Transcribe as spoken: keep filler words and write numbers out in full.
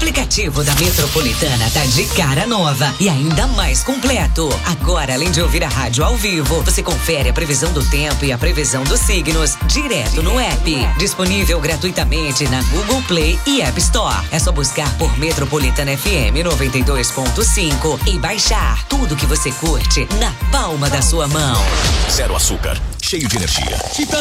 aplicativo da Metropolitana tá de cara nova e ainda mais completo. Agora, além de ouvir a rádio ao vivo, você confere a previsão do tempo e a previsão dos signos direto no app. Disponível gratuitamente na Google Play e App Store. É só buscar por Metropolitana F M noventa e dois ponto cinco e baixar tudo que você curte na palma da sua mão. Zero açúcar, cheio de energia.